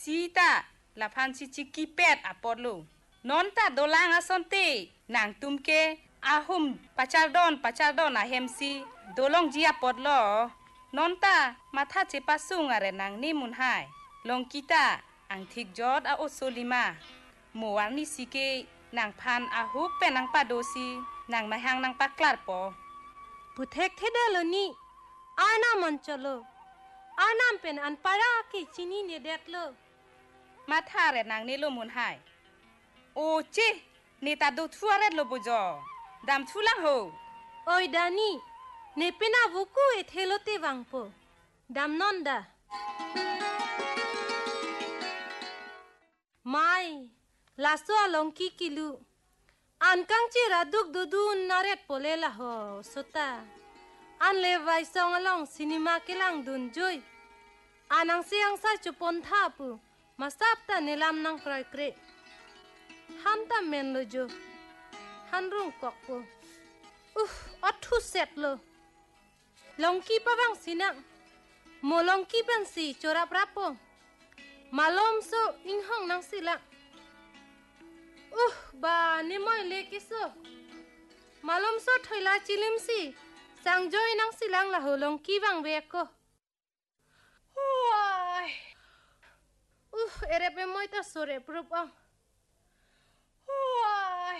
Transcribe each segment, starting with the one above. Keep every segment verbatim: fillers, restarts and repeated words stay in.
ซีตาละพันชิชิกิเป็ดอะปอดลูนอนตาโดลางอะซอนเตนางตุมเกอาหุมปะชาดอนปะชาดอนอะเฮมซีโดลองจีอะปอดลอนอนตามาทาเจปัสุงอะเรนางนี่มุนหายลองกีตาอังทิกจอดอะโอโซลิมาหมู่วันนี้สิเกนางพันอาหุบเป็นนางปาโดซีนางมาหังนางปากลาดปอพุเทกเทเดลนี่อานามันจโลอานามเป็นอันปารากิชินีเนเด็ดโลมาทาเรนางนี่โลมุนหายโอเจนี่ตาดูทัวเรดโลบุจอดำทุลังโฮโอยดานี่เนเปนาวุกูเอเทโลเตวังโปดำนอนดาไม่ลาสัวลงกิกิลูอันกังจิราดุกดูดูนาเรตโปเลละโฮสุตาอันเลวไว้ซองอลองซินิมาเกลังดุนจุยอานังเสียงซาจุปนทาปูมาสับตาเนลามนังกรอยเกรฮันตาเมนโลจูฮันรุงกอกปูอุอัดทุเสร็จโลลองกีปะวังสินะโมลองกีเป็นสีจราปราปมาลมโซอิงห้องนังสิละอุบาเนมอยเลกิโซมาลมโซถอยลาจิลิมซีสังจอยนังสิลังละโหลงกีวังเวกโกโอ้ยอู้เอเรเปมอยตาโซเรปรุปอ่ะโอ้ย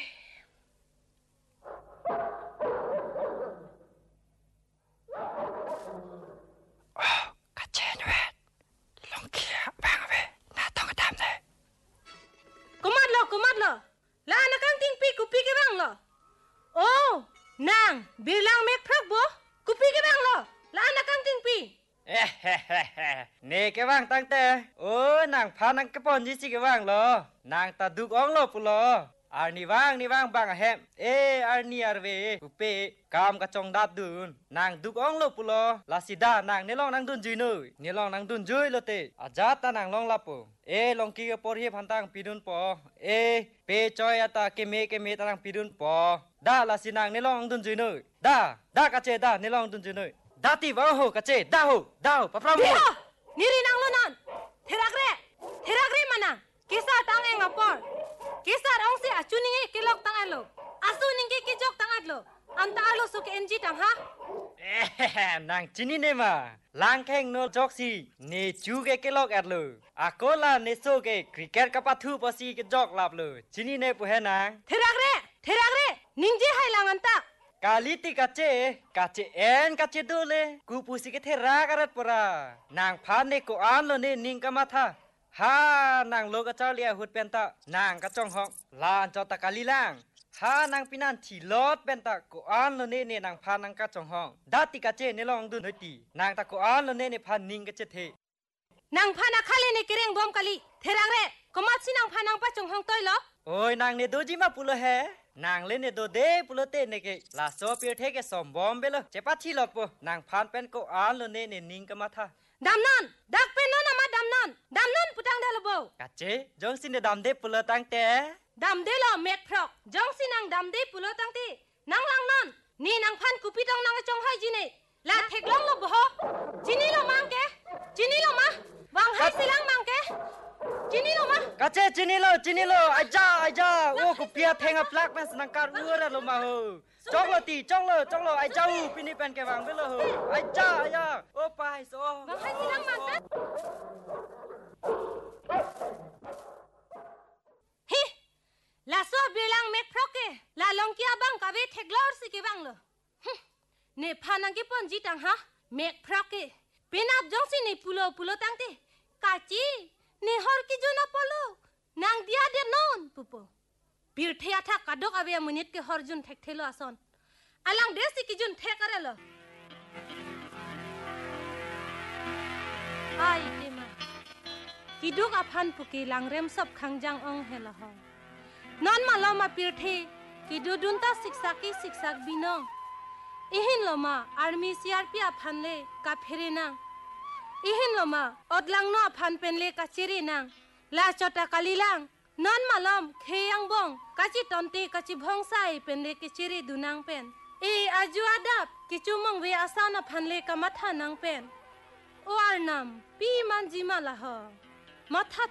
โอ้กระเจนเวลงกีวังเวน่าต้องกระทำเลยกุมัดเหรอกุมัดเหรอลานักกังติ้งปีกุปีกีวังเหรอโอ้นางบิลังเมกพรักบ่กุปีกีวังเหรอลานักกังติ้งปีเอ๊ะเฮ้เฮ้เฮ้เนกว่างตั้งแต่โอ้นางพานังกระปอนยี่สิกว่างเหรอนางตาดุกอ้องหลบเหรออาร์นี่ว่างนี่ว่างบางอะแฮมเออาร์นี่อาร์เวอุเปกามกระจงดับดุนนางดุกอ้องหลบเหรอลาสิดานางเนี่ยลองนางดุนจุยหน่อยเนี่ยลองนางดุนจุยโลเตอาจาตานางลองลับปูเอลองกีกปอร์เฮพันตังปีดุนปอเอเปจอยอาตาเกเมเกเมตานางปีดุนปอดาลาสินางเนี่ยลองดุนจุยหน่อยดาดากระเจดาเนี่ยลองดุนจุยหน่อยดาติวะโหกะเจดาโหดาวปะพรามโหนี่รีนางโลนันเทรักเรเทรักเรมานังกิสาตังเองอปอร์กิสาร้องเสียจุนิงเกลอกตังอัลโลอาซูนิงเกกิจอกตังอัลโลอันตาอัลโลสุกเอ็นจีตังฮะเอ๊ะนางจินิเนมาลางแข่งโนจอกซีเนจูเกเกลอกอัลโลอาโกลาเนโซเกคริกเก็ตกับปะทูปอซีเกจอกลับเลยจินิเนปุเฮนางเทรักเรเทรักเรนิงเจให้ลังอันตากาลิติกาเจกาเจเอ็นกาเจโดเลกูปูสิเกเทรากะรัดปรานางพานเนโกอานโลเนนิงกะมาทาฮานางโลกะเจ้าเลียหุดเป็นตานางกะจ้องฮอกลานจอตะกาลีล่างฮานางปินันทีลอดเป็นตาโกอานโลเนเนนางพานางกะจ้องฮอกดาติกาเจเนลองดุนหตีนางตะโกอานโลเนเนพานิงกะเจเทนางพานาคาเลเนเกเรงบอมกะลีเทรักเรกมัดสินางพานางปะจงฮองต้อยเหรอโอ้ยนางเนโดจิมาปุโลเฮนางเล่นเนโดเดปุโลเตเนเกลาโซเปียเทเกสอมบอมเบลเจปาทีลอปนางพานเป็นโกอานโลเนเนนิงกะมาทาดำนันดักเป็นโนนามาดำนันดำนันปุตังเดลโบกะเจจงสินเดดำเดปุโลตังเตดำเดลเมกพรอกจงสินางดำเดปุโลตังเตนางลังนันนี่นางพันกุปิตองนางจงให้จิเนลาเทกลองลบบ่จินี่ลมังเกจินี่ลมาวังให้สิลังมังเกจินี่ลมากะเจจินี่โลจินี่โลอาจาอาจาโอ้กุเปียเทงอะพลักแมสนังการอัวระลมาโหจ้องโลตีจ้องโลจ้องโลอาจาปินี่เป็นแกวังเบลโหอาจาอาจาโอ้ไปโซวังให้สิลังมังเกฮิลาโซเบลังเมกพรอกเกลาลงกี้บังกะเวเทกลอร์สิเกวังโลเนพานังเกปอนจิตังฮะเมกพรอกเกเป็นอับจงสิเนปุโลปุโลตังเตกาจีเนฮอร์กิจนาปโลนางเดียเดนอนปุปบิร์เทียทักกระดกอเวียมุนิตเกฮอร์จุนเทกเทโลอาซอนอลังเดสิกิจุนเทกอะไรล่ะไอเดมากิดุกอภันปุกีลังเรมซับขังจังองเฮลาฮอนอนมาลามาบิร์เทกิดูดุนตาสิกสักสิกสักบินองอีหินลมาอาร์มีซีอาร์พีอภันเลกาเพเรนังอีหินลมาอดลังนอพันเป็นเลกาชิรินังลาจอตะกาลีลังนอนมาลอมเคยังบงกะจิตอนตีกะจิพงไซเป็นเลกชิริดูนังเป็นเออาจูอาดับกิจูมงเวอาสานาพันเลกามัทานังเป็นโออาร์นัมปีมันจิมาละฮอมัทา